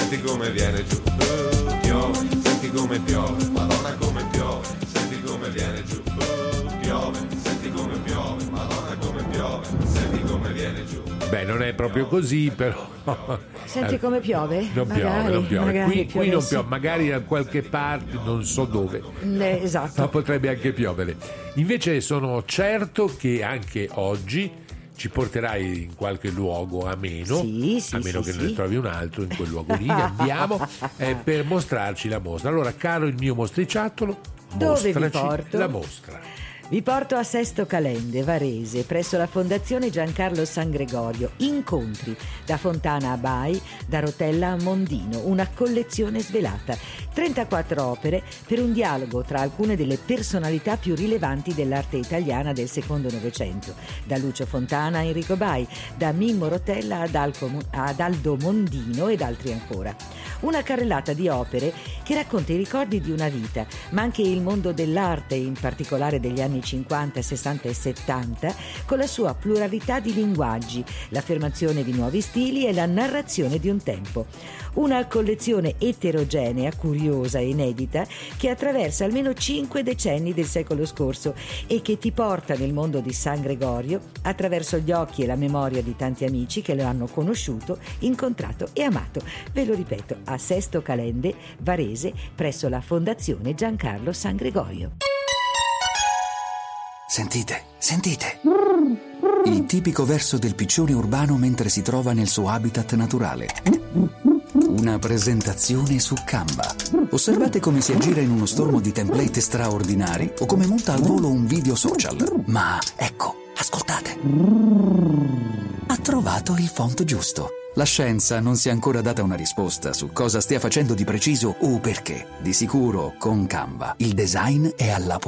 senti come viene giù. Piove, senti come piove, Madonna come piove, senti come viene giù. Piove, senti come piove, Madonna come piove, senti come viene giù. Beh, non è proprio così, però. Senti come piove? Non Magari, piove, non piove. magari Qui non piove, magari da qualche parte, non so dove. Esatto. Ma potrebbe anche piovere. Invece sono certo che anche oggi ci porterai in qualche luogo ameno, a meno che ne trovi un altro in quel luogo lì, andiamo per mostrarci la mostra. Allora, caro il mio mostriciattolo, dove vi mostraci porto? la mostra. Vi porto a Sesto Calende, Varese, presso la Fondazione Giancarlo San Gregorio. Incontri da Fontana a Bai, da Rotella a Mondino, una collezione svelata. 34 opere per un dialogo tra alcune delle personalità più rilevanti dell'arte italiana del secondo Novecento, da Lucio Fontana a Enrico Bai, da Mimmo Rotella ad Aldo Mondino ed altri ancora. Una carrellata di opere che racconta i ricordi di una vita, ma anche il mondo dell'arte, in particolare degli anni 50, 60 e 70, con la sua pluralità di linguaggi, l'affermazione di nuovi stili e la narrazione di un tempo. Una collezione eterogenea, curiosa e inedita che attraversa almeno 5 decenni del secolo scorso e che ti porta nel mondo di San Gregorio attraverso gli occhi e la memoria di tanti amici che lo hanno conosciuto, incontrato e amato. Ve lo ripeto, a Sesto Calende, Varese, presso la Fondazione Giancarlo San Gregorio. Sentite, sentite! Il tipico verso del piccione urbano mentre si trova nel suo habitat naturale. Una presentazione su Canva. Osservate come si aggira in uno stormo di template straordinari o come monta al volo un video social. Ma ecco, ascoltate. Ha trovato il font giusto. La scienza non si è ancora data una risposta su cosa stia facendo di preciso o perché. Di sicuro, con Canva, il design è alla